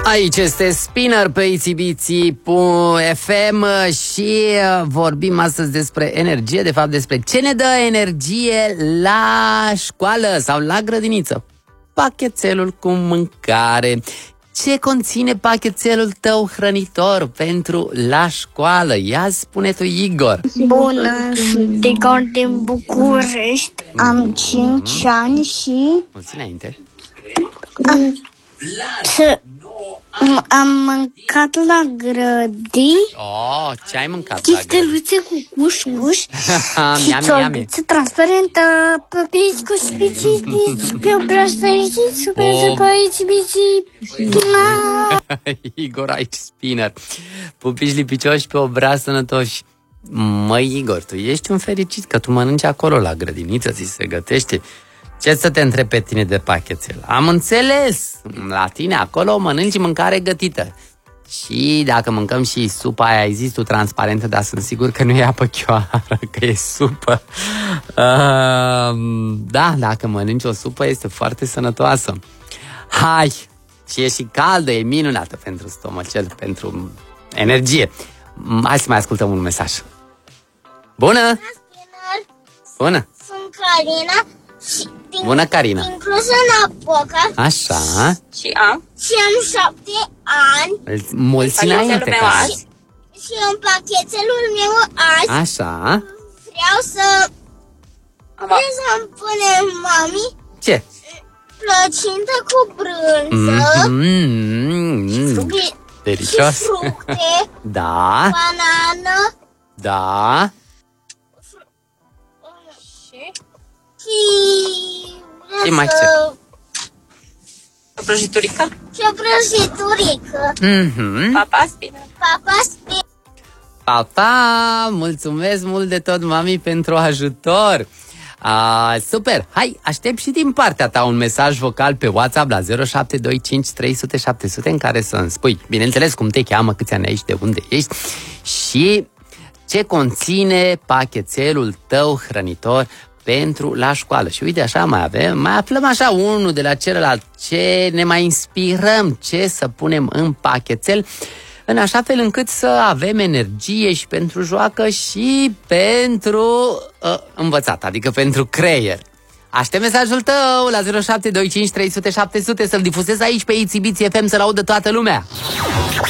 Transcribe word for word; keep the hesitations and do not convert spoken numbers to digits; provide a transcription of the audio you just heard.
Aici este Spinner pe Itsy F M și vorbim astăzi despre energie, de fapt despre ce ne dă energie la școală sau la grădiniță. Pachetelul cu mâncare. Ce conține pachetelul tău hrănitor pentru la școală? Ia spune tu, Igor. Bună, sunt Igor din București, am cinci ani și Mulți înainte. am, am mâncat la grădini Oh, ce ai mâncat la grădiniță? chisteluțe cu cușcuș și Miami, miami. țolbuță transparentă, păpiți cu spiții, pe obraz fericit, super Oh. super aici, bici. Igor, aici Spinner. Pupici lipicioși pe obraz sănătoși. Măi, Igor, tu ești un fericit că tu mănânci acolo la grădiniță, ți se gătește. Ce să te întreb pe tine de pachetel? Am înțeles, la tine acolo mănânci mâncare gătită. Și dacă mâncăm și supa aia, ai zis tu, transparentă, dar sunt sigur că nu e apă chioară, că e supă. Uh, da, dacă mănânci o supă, este foarte sănătoasă. Hai! Și e și caldă, e minunată pentru stomacel, pentru energie. Hai să mai ascultăm un mesaj. Bună! Bună! Sunt Carina și din, Bună, Carina! din Cluj-Napoca Așa. Și am. și am șapte ani. Mulți Pachetelul înainte, meu Carina. azi. Și în pachetelul meu azi Așa. vreau să Am. vreau să-mi punem mami Ce? plăcintă cu brânză Mm-hmm. și, și Delicios. fructe, Da, banană da. Și și Și mai să- o prăjiturică. și o prăjiturică. Mm-hmm. Papa, Spinner. Papa spune. Pa, pa! Mulțumesc mult de tot, mami, pentru ajutor. A, super! Hai, aștept și din partea ta un mesaj vocal pe WhatsApp la zero șapte doi cinci trei zero zero șapte zero zero în care să-mi spui, bineînțeles, cum te cheamă, câți ani ai și de unde ești și ce conține pachetelul tău hrănitor pentru la școală. Și uite, așa mai avem, mai aflăm așa unul de la celălalt, ce ne mai inspirăm, ce să punem în pachetel, în așa fel încât să avem energie și pentru joacă și pentru uh, învățat, adică pentru creier. Aștept mesajul tău la zero șapte doi cinci trei zero zero șapte zero zero să-l difuzez aici pe Itsy F M să-l audă toată lumea.